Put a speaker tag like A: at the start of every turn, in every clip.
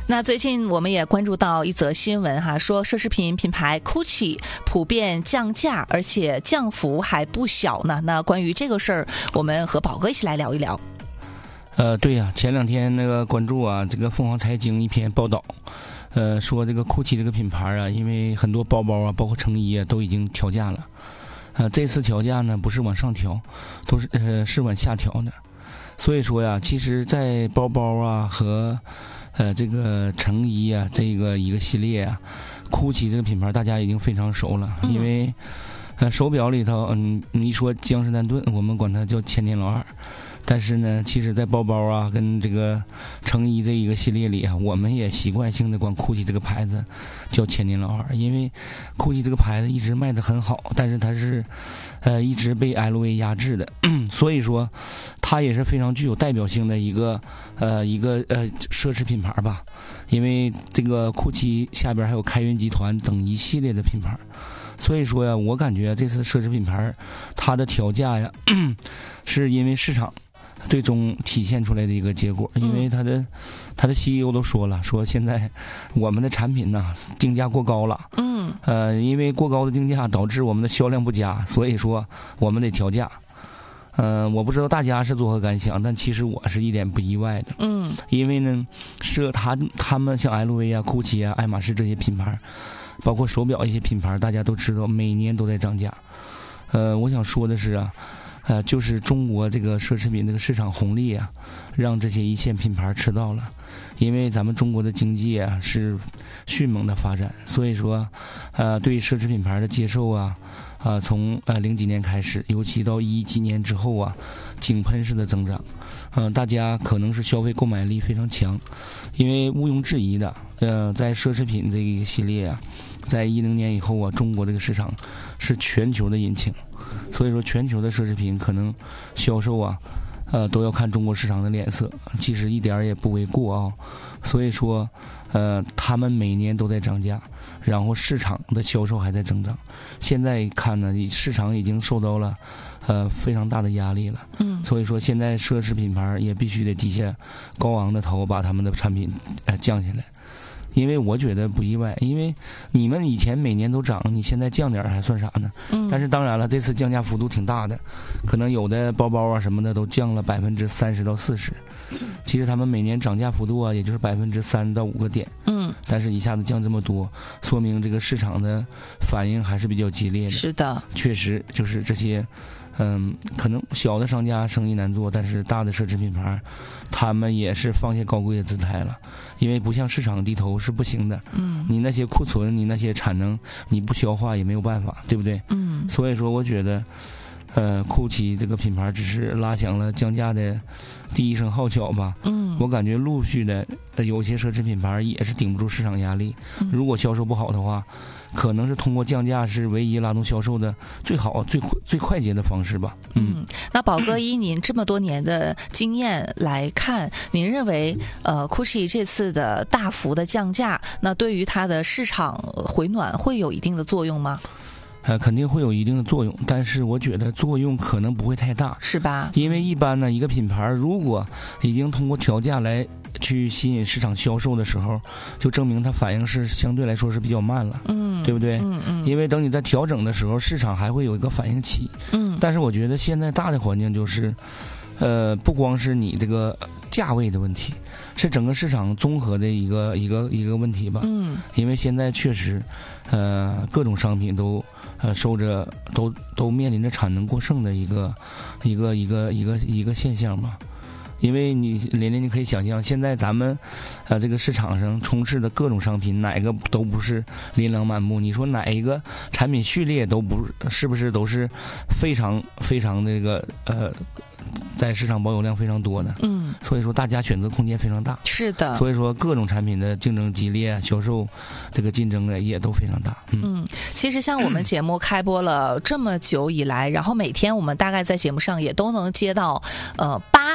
A: 那最近我们也关注到一则新闻哈，说奢侈品品牌 GUCCI 普遍降价，而且降幅还不小呢。那关于这个事儿，我们和宝哥一起来聊一聊。
B: 对呀，前两天那个关注啊，这个凤凰财经一篇报道，说这个 GUCCI 这个品牌啊，因为很多包包啊，包括成衣啊，都已经调价了。这次调价呢，不是往上调，都是是往下调的。所以说呀，其实，在包包啊和这个成衣啊这个一个系列啊，GUCCI这个品牌大家已经非常熟了，因为手表里头，你说江诗丹顿，我们管它叫千年老二。但是呢，其实在包包啊跟这个成衣这一个系列里啊，我们也习惯性的管 GUCCI 这个牌子叫千年老二，因为 GUCCI 这个牌子一直卖得很好，但是它是一直被 LV 压制的，所以说它也是非常具有代表性的一个奢侈品牌吧。因为这个 GUCCI 下边还有开云集团等一系列的品牌。所以说呀，我感觉这次奢侈品牌它的调价呀，是因为市场最终体现出来的一个结果。因为它的 CEO 都说了，说现在我们的产品呢定价过高了，因为过高的定价导致我们的销量不佳，所以说我们得调价。我不知道大家是作何感想，但其实我是一点不意外的。因为呢，是他们像 LV 啊、GUCCI 啊、爱马仕这些品牌，包括手表一些品牌，大家都知道每年都在涨价。我想说的是啊，就是中国这个奢侈品这个市场红利啊，让这些一线品牌吃到了。因为咱们中国的经济啊是迅猛的发展，所以说，对奢侈品牌的接受啊，从零几年开始，尤其到10几年之后啊，井喷式的增长。大家可能是消费购买力非常强，因为毋庸置疑的，在奢侈品这一个系列啊，在10年以后啊，中国这个市场是全球的引擎，所以说全球的奢侈品可能销售啊，都要看中国市场的脸色，其实一点也不为过啊。所以说，他们每年都在涨价，然后市场的销售还在增长。现在看呢，市场已经受到了非常大的压力了。所以说现在奢侈品牌也必须得低下高昂的头，把他们的产品降下来。因为我觉得不意外，因为你们以前每年都涨，你现在降点还算啥呢？但是当然了，这次降价幅度挺大的，可能有的包包啊什么的都降了30%到40%。其实他们每年涨价幅度啊，也就是3到5个点。但是一下子降这么多，说明这个市场的反应还是比较激烈的。是的，确实就是这些。可能小的商家生意难做，但是大的奢侈品牌，他们也是放下高贵的姿态了，因为不向市场低头是不行的。你那些库存，你那些产能，你不消化也没有办法，对不对？所以说我觉得，GUCCI 这个品牌只是拉响了降价的第一声号角吧。我感觉陆续的有些奢侈品牌也是顶不住市场压力。如果销售不好的话，可能是通过降价是唯一拉动销售的最好、最快捷的方式吧。
A: 那宝哥，依您这么多年的经验来看，您认为GUCCI 这次的大幅的降价，那对于它的市场回暖会有一定的作用吗？
B: 肯定会有一定的作用，但是我觉得作用可能不会太大，
A: 是吧？因
B: 为一般呢，一个品牌如果已经通过调价来去吸引市场销售的时候，就证明它反应是相对来说是比较慢了，对不对？因为等你在调整的时候，市场还会有一个反应期。但是我觉得现在大的环境就是，不光是你这个价位的问题，是整个市场综合的一个问题吧。因为现在确实，各种商品都受着都面临着产能过剩的一个现象吧。因为连连你可以想象，现在咱们这个市场上充斥的各种商品，哪个都不是琳琅满目。你说哪一个产品序列都不是不是都是非常非常那个在市场保有量非常多的。所以说大家选择空间非常大。是的。所以说各种产品的竞争激烈，销售这个竞争呢也都非常大。
A: 其实像我们节目开播了这么久以来，然后每天我们大概在节目上也都能接到8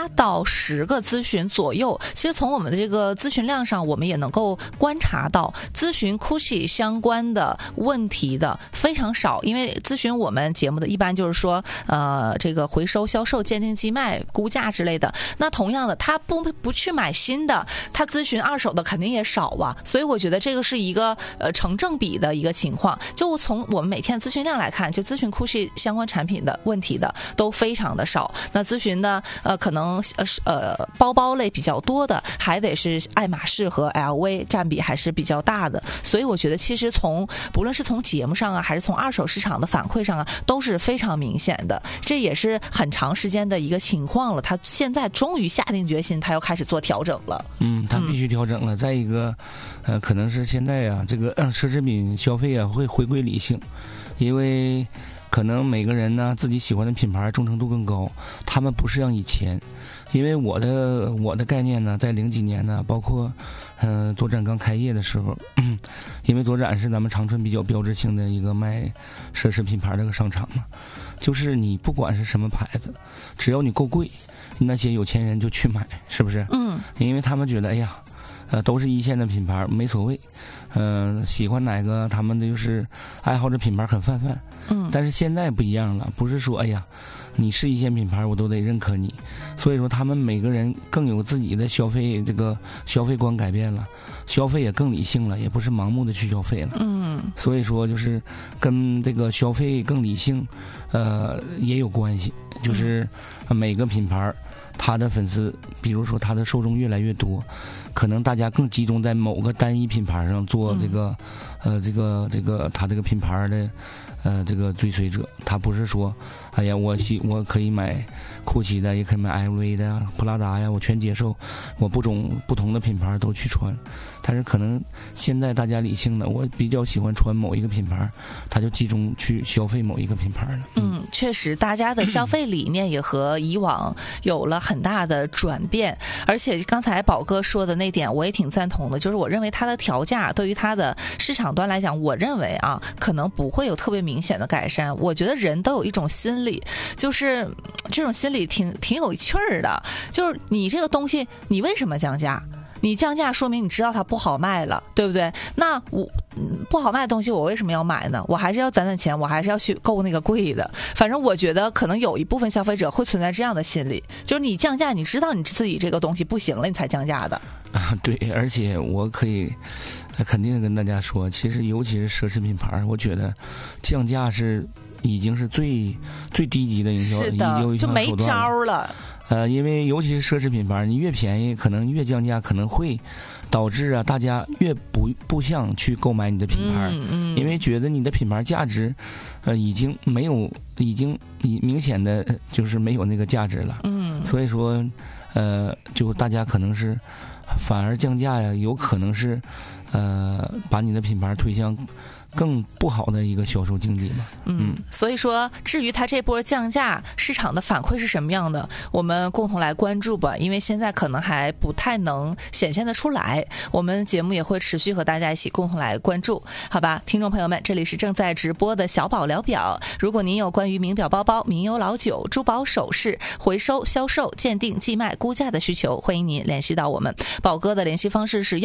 A: 8到10个咨询左右。其实从我们的这个咨询量上，我们也能够观察到，咨询 Gucci 相关的问题的非常少。因为咨询我们节目的一般就是说，这个回收、销售、鉴定寄卖、估价之类的。那同样的，他不去买新的，他咨询二手的肯定也少啊。所以我觉得这个是一个成正比的一个情况。就从我们每天咨询量来看，就咨询 Gucci 相关产品的问题的都非常的少。那咨询的可能包包类比较多的，还得是爱马仕和 LV 占比还是比较大的。所以我觉得其实不论是从节目上啊，还是从二手市场的反馈上啊，都是非常明显的。这也是很长时间的一个情况了，他现在终于下定决心，他要开始做调整了。
B: 他必须调整了。再一个，可能是现在啊，这个奢侈品消费啊会回归理性，因为可能每个人呢自己喜欢的品牌忠诚度更高，他们不是像以前。因为我的概念呢，在00几年呢，包括左展刚开业的时候，因为左展是咱们长春比较标志性的一个卖奢侈品牌的一个商场嘛，就是你不管是什么牌子，只要你够贵，那些有钱人就去买，是不是？因为他们觉得，哎呀，都是一线的品牌，没所谓。喜欢哪个，他们的就是爱好者品牌很泛泛。但是现在不一样了，不是说哎呀，你是一线品牌，我都得认可你。所以说，他们每个人更有自己的消费观改变了，消费也更理性了，也不是盲目的去消费了。所以说就是跟这个消费更理性，也有关系。就是每个品牌，他的粉丝，比如说他的受众越来越多，可能大家更集中在某个单一品牌上做这个，他这个品牌的。这个追随者，他不是说，哎呀，我可以买GUCCI的，也可以买 LV 的呀，普拉达呀，我全接受，我不同的品牌都去穿。但是可能现在大家理性的，我比较喜欢穿某一个品牌，他就集中去消费某一个品牌了。
A: 确实，大家的消费理念也和以往有了很大的转变。而且刚才宝哥说的那点，我也挺赞同的，就是我认为它的调价对于它的市场端来讲，我认为啊，可能不会有特别明显的改善。我觉得人都有一种心理，就是这种心理挺有趣儿的，就是你这个东西，你为什么降价？你降价说明你知道它不好卖了，对不对？那我不好卖的东西我为什么要买呢？我还是要攒钱，我还是要去购那个贵的。反正我觉得可能有一部分消费者会存在这样的心理，就是你降价，你知道你自己这个东西不行了，你才降价的。
B: 对，而且我可以肯定跟大家说，其实尤其是奢侈品牌，我觉得降价已经是最低级的营销，
A: 是的，就没招了。
B: 因为尤其是奢侈品牌，你越便宜，可能越降价，可能会导致啊大家越不想去购买你的品牌，因为觉得你的品牌价值，已经明显的就是没有那个价值了。所以说，就大家可能是反而降价呀，有可能是把你的品牌推向更不好的一个销售经济嘛。
A: 所以说至于它这波降价市场的反馈是什么样的，我们共同来关注吧，因为现在可能还不太能显现得出来，我们节目也会持续和大家一起共同来关注，好吧？听众朋友们，这里是正在直播的小宝聊表，如果您有关于名表包包、名优老酒、珠宝首饰回收、销售、鉴定、寄卖、估价的需求，欢迎您联系到我们。宝哥的联系方式是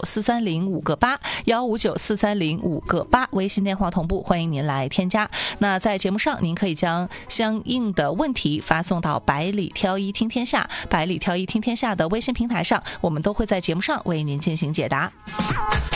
A: 1594305个8，1594305个8，微信电话同步，欢迎您来添加。那在节目上，您可以将相应的问题发送到百里挑一听天下，百里挑一听天下的微信平台上，我们都会在节目上为您进行解答。